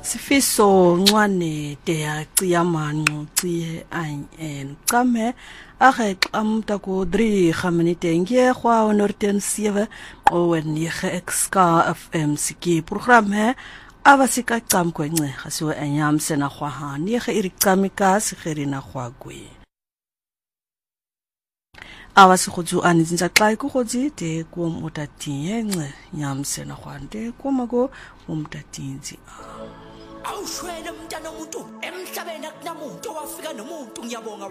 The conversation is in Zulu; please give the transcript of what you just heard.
Sifiso ncwane te tsiyamanqu tsiye an qame age qamta ko 3 gaminute nge gwa onorten 7 owen yege xka FM siki programme abasika qam kwenye gasiwe enyam sena gwa ha nege iricamika sigerina gwa gwe awasi khutsu anizinza xai ku khotsi te ko motati yenxe nyam sena gwa nte ko mago umtatinzi awushwele umntana womuntu emhlabeni akunamuntu owafika nomuntu ngiyabonga